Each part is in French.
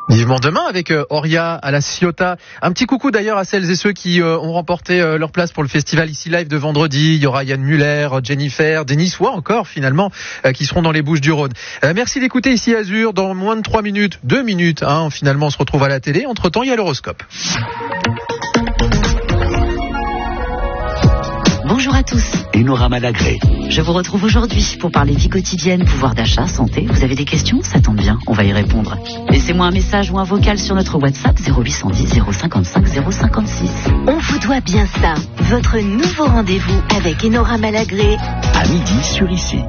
Vivement demain avec Oria à la Ciotat. Un petit coucou d'ailleurs à celles et ceux qui ont remporté leur place pour le festival Ici Live de vendredi. Il y aura Yann Muller, Jennifer, des Niçois encore finalement qui seront dans les Bouches-du-Rhône. Merci d'écouter Ici Azur. Dans moins de 3 minutes, 2 minutes, finalement on se retrouve à la télé. Entre-temps, il y a l'horoscope. Bonjour à tous. Enora Malagré. Je vous retrouve aujourd'hui pour parler vie quotidienne, pouvoir d'achat, santé. Vous avez des questions? Ça tombe bien, on va y répondre. Laissez-moi un message ou un vocal sur notre WhatsApp 0810 055 056. On vous doit bien ça. Votre nouveau rendez-vous avec Enora Malagré. À midi sur Ici.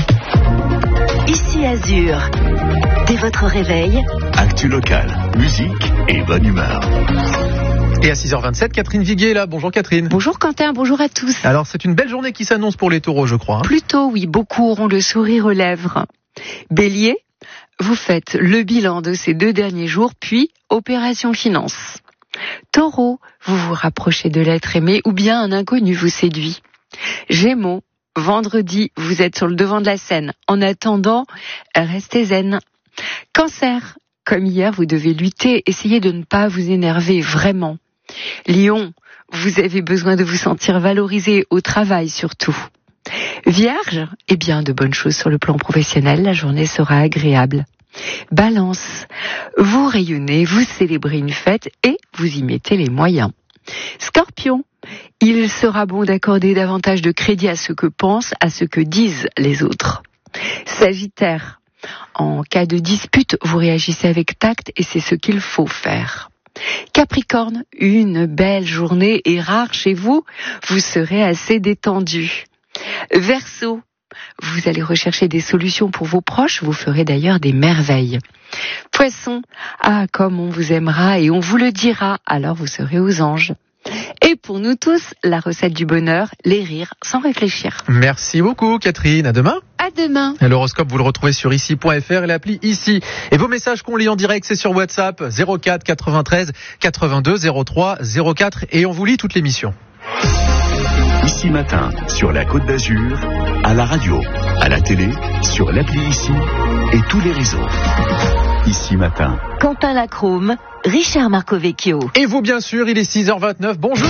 Ici Azur. Dès votre réveil. Actu local, musique et bonne humeur. Et à 6h27, Catherine Viguier est là. Bonjour Catherine. Bonjour Quentin, bonjour à tous. Alors c'est une belle journée qui s'annonce pour les taureaux, je crois. Plutôt oui, beaucoup auront le sourire aux lèvres. Bélier, vous faites le bilan de ces 2 derniers jours, puis opération finance. Taureau, vous vous rapprochez de l'être aimé ou bien un inconnu vous séduit. Gémeaux, vendredi, vous êtes sur le devant de la scène. En attendant, restez zen. Cancer, comme hier, vous devez lutter, essayez de ne pas vous énerver vraiment. Lion, vous avez besoin de vous sentir valorisé au travail surtout. Vierge, de bonnes choses sur le plan professionnel, la journée sera agréable. Balance, vous rayonnez, vous célébrez une fête et vous y mettez les moyens. Scorpion, il sera bon d'accorder davantage de crédit à ce que pensent, à ce que disent les autres. Sagittaire, en cas de dispute, vous réagissez avec tact et c'est ce qu'il faut faire. Capricorne, une belle journée est rare chez vous, vous serez assez détendu. Verseau, vous allez rechercher des solutions pour vos proches, vous ferez d'ailleurs des merveilles. Poisson, comme on vous aimera et on vous le dira, alors vous serez aux anges. Et pour nous tous, la recette du bonheur, les rires sans réfléchir. Merci beaucoup Catherine, à demain. À demain. L'horoscope, vous le retrouvez sur ici.fr et l'appli Ici. Et vos messages qu'on lit en direct, c'est sur WhatsApp 04 93 82 03 04 et on vous lit toute l'émission. Ici matin, sur la Côte d'Azur, à la radio, à la télé, sur l'appli Ici et tous les réseaux. Ici matin. Quentin Lacrome, Richard Marcovecchio. Et vous bien sûr, il est 6h29, bonjour.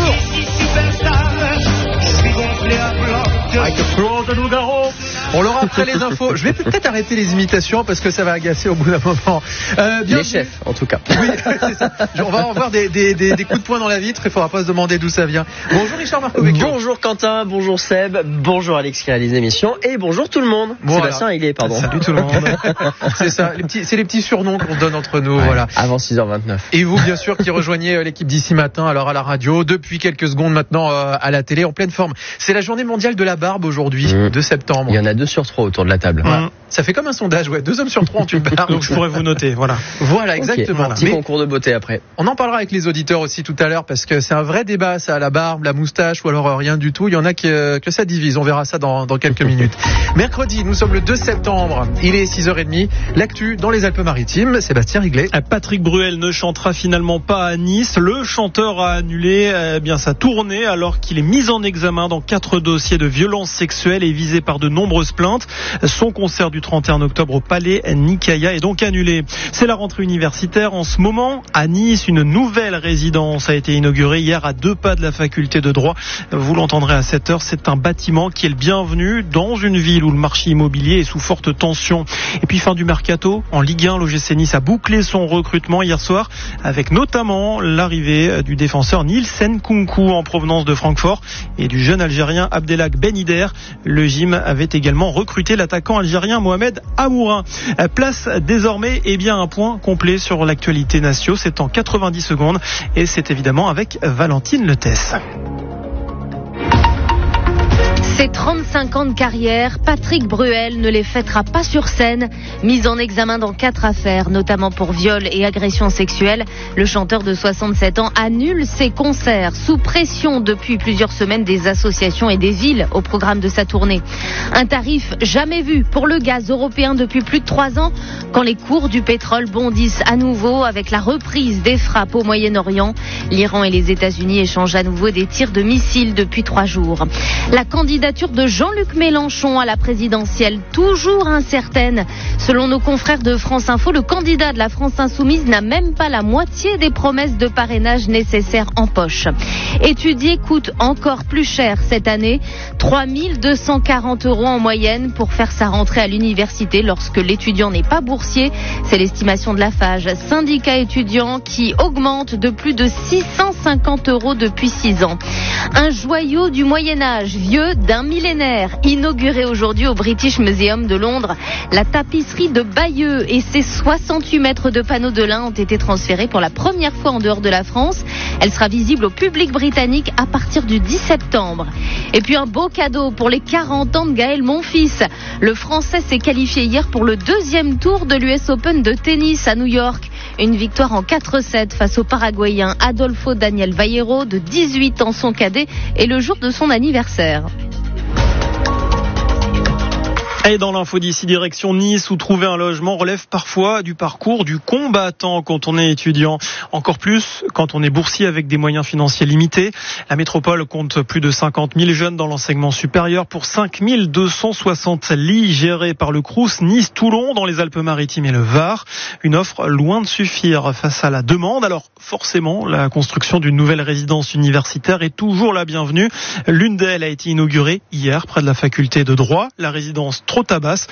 Avec Claude de Nougaro. On l'aura après les infos. Je vais peut-être arrêter les imitations parce que ça va agacer au bout d'un moment. Les chefs, en tout cas. Oui, c'est ça. On va avoir des coups de poing dans la vitre. Il faudra pas se demander d'où ça vient. Bonjour Richard Marcovecchio. Bonjour Quentin, bonjour Seb, bonjour Alex qui réalise l'émission et bonjour tout le monde. Voilà. Sébastien, pardon. Salut tout le monde. C'est ça. C'est les petits surnoms qu'on se donne entre nous. Ouais, voilà. Avant 6h29. Et vous, bien sûr, qui rejoignez l'équipe d'Ici Matin, alors à la radio, depuis quelques secondes maintenant à la télé, en pleine forme. C'est la journée mondiale de la barbe aujourd'hui, de septembre. Il y en a 2 sur 3 autour de la table. Ça fait comme un sondage, 2 hommes sur 3 ont une barbe. Donc je pourrais vous noter, voilà. Voilà, exactement. Okay. Petit concours de beauté après. On en parlera avec les auditeurs aussi tout à l'heure parce que c'est un vrai débat, ça, la barbe, la moustache ou alors rien du tout. Il y en a que ça divise. On verra ça dans quelques minutes. Mercredi, nous sommes le 2 septembre. Il est 6h30. L'actu dans les Alpes-Maritimes. Sébastien Riglet. Patrick Bruel ne chantera finalement pas à Nice. Le chanteur a annulé sa tournée alors qu'il est mis en examen dans 4 dossiers de violences sexuelles et visé par de nombreuses plaintes. Son concert du 31 octobre au Palais Nicaïa est donc annulé. C'est la rentrée universitaire en ce moment. À Nice, une nouvelle résidence a été inaugurée hier à 2 pas de la faculté de droit. Vous l'entendrez à 7h. C'est un bâtiment qui est le bienvenu dans une ville où le marché immobilier est sous forte tension. Et puis fin du mercato, en Ligue 1, l'OGC Nice a bouclé son recrutement hier soir avec notamment l'arrivée du défenseur Nielsen Nkunku en provenance de Francfort et du jeune Algérien Abdelhak Ben Yedder. Le gym avait également recruté l'attaquant algérien Mohamed Amourin. Place désormais un point complet sur l'actualité nationale. C'est en 90 secondes et c'est évidemment avec Valentine Letesse. Ses 35 ans de carrière, Patrick Bruel ne les fêtera pas sur scène. Mis en examen dans 4 affaires, notamment pour viol et agression sexuelle, le chanteur de 67 ans annule ses concerts sous pression depuis plusieurs semaines des associations et des villes au programme de sa tournée. Un tarif jamais vu pour le gaz européen depuis plus de 3 ans, quand les cours du pétrole bondissent à nouveau avec la reprise des frappes au Moyen-Orient. L'Iran et les États-Unis échangent à nouveau des tirs de missiles depuis 3 jours. La candidature candidature de Jean-Luc Mélenchon à la présidentielle, toujours incertaine. Selon nos confrères de France Info, le candidat de la France Insoumise n'a même pas la moitié des promesses de parrainage nécessaires en poche. Étudier coûte encore plus cher cette année, 3 240 € en moyenne pour faire sa rentrée à l'université lorsque l'étudiant n'est pas boursier. C'est l'estimation de la FAGE, syndicat étudiant, qui augmente de plus de 650 € depuis 6 ans. Un joyau du Moyen-Âge, vieux d'un millénaire, inauguré aujourd'hui au British Museum de Londres. La tapisserie de Bayeux et ses 68 mètres de panneaux de lin ont été transférés pour la première fois en dehors de la France. Elle sera visible au public britannique à partir du 10 septembre. Et puis un beau cadeau pour les 40 ans de Gaël Monfils. Le Français s'est qualifié hier pour le 2e tour de l'US Open de tennis à New York. Une victoire en 4-7 face au Paraguayen Adolfo Daniel Vallejo, de 18 ans, son cadet, et le jour de son anniversaire. Et dans l'info d'ici, direction Nice, où trouver un logement relève parfois du parcours du combattant quand on est étudiant. Encore plus quand on est boursier avec des moyens financiers limités. La métropole compte plus de 50 000 jeunes dans l'enseignement supérieur pour 5 260 lits gérés par le Crous Nice-Toulon dans les Alpes-Maritimes et le Var. Une offre loin de suffire face à la demande. Alors forcément, la construction d'une nouvelle résidence universitaire est toujours la bienvenue. L'une d'elles a été inaugurée hier près de la faculté de droit. La résidence Trotabas,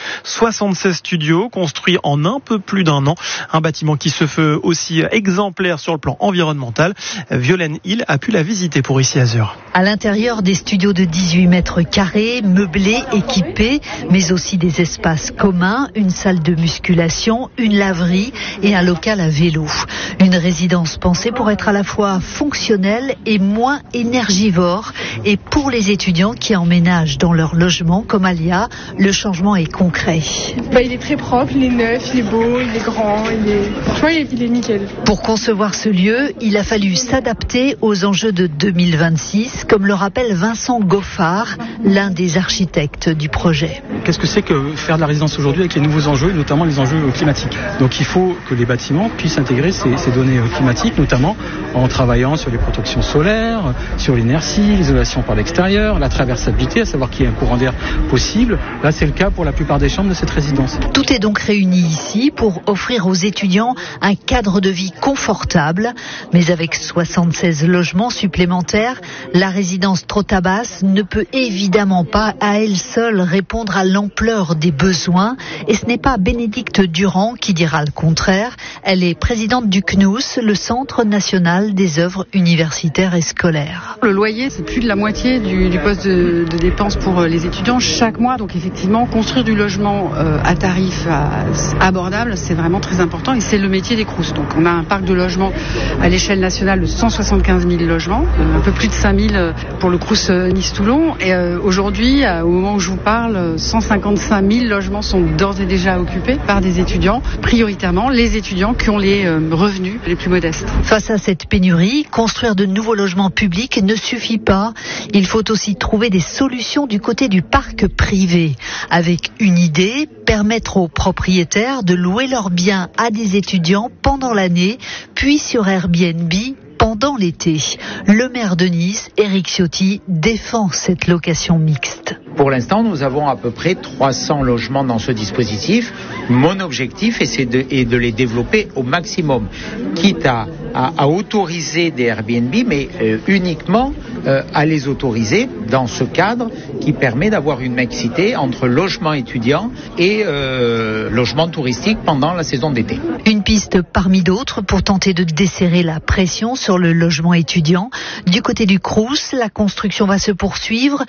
76 studios construits en un peu plus d'un an. Un bâtiment qui se fait aussi exemplaire sur le plan environnemental. Violaine Hill a pu la visiter pour Ici Azur. À l'intérieur, des studios de 18 mètres carrés, meublés, équipés, mais aussi des espaces communs, une salle de musculation, une laverie et un local à vélo. Une résidence pensée pour être à la fois fonctionnelle et moins énergivore. Et pour les étudiants qui emménagent dans leur logement comme Alia, le changement est concret. Il est très propre, il est neuf, il est beau, il est grand, franchement il est nickel. Pour concevoir ce lieu, il a fallu s'adapter aux enjeux de 2026, comme le rappelle Vincent Goffard, l'un des architectes du projet. Qu'est-ce que c'est que faire de la résidence aujourd'hui avec les nouveaux enjeux, notamment les enjeux climatiques? Donc il faut que les bâtiments puissent intégrer ces données climatiques, notamment en travaillant sur les protections solaires, sur l'inertie, l'isolation par l'extérieur, la traversabilité, à savoir qu'il y ait un courant d'air possible. Là, c'est le cas pour la plupart des chambres de cette résidence. Tout est donc réuni ici pour offrir aux étudiants un cadre de vie confortable. Mais avec 76 logements supplémentaires, la résidence Trotabas ne peut évidemment pas à elle seule répondre à l'ampleur des besoins. Et ce n'est pas Bénédicte Durand qui dira le contraire. Elle est présidente du CNUS, le Centre national des œuvres universitaires et scolaires. Le loyer, c'est plus de la moitié du poste de dépenses pour les étudiants chaque mois. Donc effectivement, construire du logement à tarif abordable, c'est vraiment très important et c'est le métier des Crous. Donc on a un parc de logements à l'échelle nationale de 175 000 logements, un peu plus de 5 000 pour le Crous Nice-Toulon. Et aujourd'hui, au moment où je vous parle, 155 000 logements sont d'ores et déjà occupés par des étudiants, prioritairement les étudiants qui ont les revenus les plus modestes. Face à cette pénurie, construire de nouveaux logements publics ne suffit pas. Il faut aussi trouver des solutions du côté du parc privé. Avec une idée, permettre aux propriétaires de louer leurs biens à des étudiants pendant l'année, puis sur Airbnb pendant l'été. Le maire de Nice, Éric Ciotti, défend cette location mixte. Pour l'instant, nous avons à peu près 300 logements dans ce dispositif. Mon objectif est de les développer au maximum, quitte à autoriser des Airbnb, mais uniquement à les autoriser dans ce cadre qui permet d'avoir une mixité entre logement étudiant et logement touristique pendant la saison d'été. Une piste parmi d'autres pour tenter de desserrer la pression sur le logement étudiant. Du côté du Crous, la construction va se poursuivre.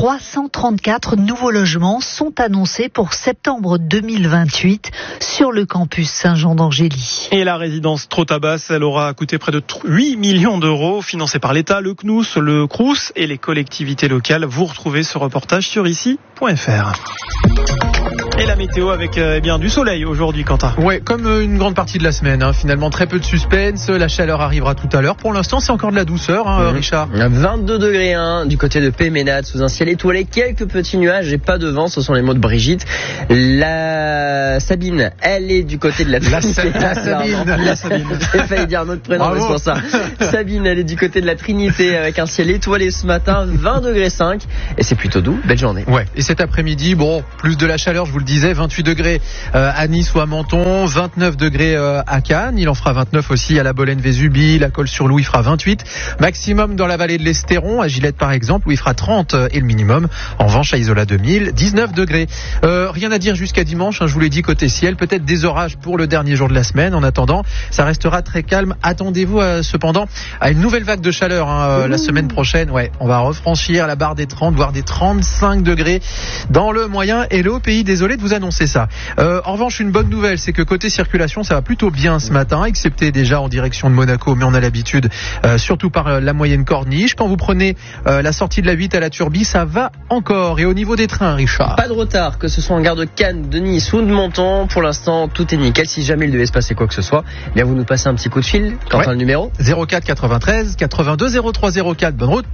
334 nouveaux logements sont annoncés pour septembre 2028 sur le campus Saint-Jean d'Angély. Et la résidence Trotabas, elle aura coûté près de 8 millions d'euros, financée par l'État, le CNUS, le Crous et les collectivités locales. Vous retrouvez ce reportage sur ici.fr. Et la météo avec du soleil aujourd'hui, Quentin. Ouais, comme une grande partie de la semaine. Finalement, très peu de suspense. La chaleur arrivera tout à l'heure. Pour l'instant, c'est encore de la douceur, Richard. 22 degrés du côté de Péménade, sous un ciel étoilé, quelques petits nuages et pas de vent. Ce sont les mots de Brigitte. La Sabine, elle est du côté de la Trinité. La Sabine. J'ai failli dire notre prénom, mais c'est pour ça. Sabine, elle est du côté de la Trinité avec un ciel étoilé ce matin, 20 degrés 5, et c'est plutôt doux. Belle journée. Ouais. Et cet après-midi, plus de la chaleur, je vous le disais, 28 degrés à Nice ou à Menton, 29 degrés à Cannes, il en fera 29 aussi à la Bolène-Vésubie, la Colle-sur-Loup, il fera 28, maximum dans la vallée de l'Estéron, à Gillette par exemple, où il fera 30 et le minimum. En revanche, à Isola 2000, 19 degrés. Rien à dire jusqu'à dimanche, je vous l'ai dit, côté ciel, peut-être des orages pour le dernier jour de la semaine. En attendant, ça restera très calme. Attendez-vous cependant à une nouvelle vague de chaleur la semaine prochaine. Ouais, on va refranchir la barre des 30, voire des 35 degrés dans le moyen et le haut pays. Désolé de vous annoncer ça. En revanche, une bonne nouvelle, c'est que côté circulation, ça va plutôt bien ce matin, excepté déjà en direction de Monaco, mais on a l'habitude, surtout par la moyenne corniche. Quand vous prenez la sortie de la 8 à la Turbie, ça va encore. Et au niveau des trains, Richard, pas de retard, que ce soit en gare de Cannes, de Nice ou de Menton. Pour l'instant, tout est nickel. Si jamais il devait se passer quoi que ce soit, bien vous nous passez un petit coup de fil. Quentin, le numéro 04 93 82 03 04. Bonne route.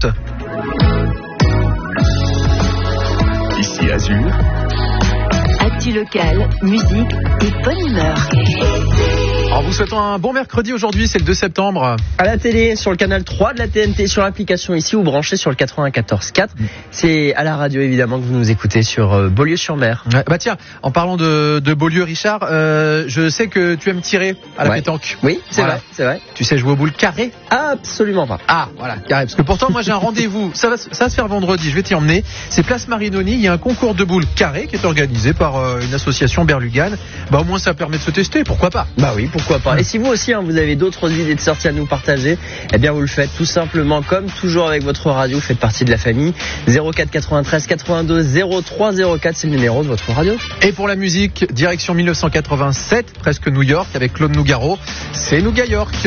Ici Azur. Actu local, musique et bonne humeur. En vous souhaitant un bon mercredi aujourd'hui, c'est le 2 septembre. À la télé, sur le canal 3 de la TNT, sur l'application ici ou branché sur le 94.4. C'est à la radio évidemment que vous nous écoutez sur Beaulieu-sur-Mer. Bah tiens, en parlant de Beaulieu, Richard, je sais que tu aimes tirer à la pétanque. Oui, c'est vrai. Tu sais jouer aux boules carrées? Absolument pas. Ah, voilà, carré. Parce que pourtant, moi j'ai un rendez-vous. Ça va se faire vendredi. Je vais t'y emmener. C'est Place Marinoni. Il y a un concours de boules carrées qui est organisé par une association Berlugane. Bah au moins ça permet de se tester. Pourquoi pas? Bah oui, pourquoi pas. Et si vous aussi vous avez d'autres idées de sorties à nous partager, eh bien vous le faites tout simplement comme toujours avec votre radio. Faites partie de la famille. 04 93 82 03 04, c'est le numéro de votre radio. Et pour la musique, direction 1987, presque New York avec Claude Nougaro. C'est Nouga York.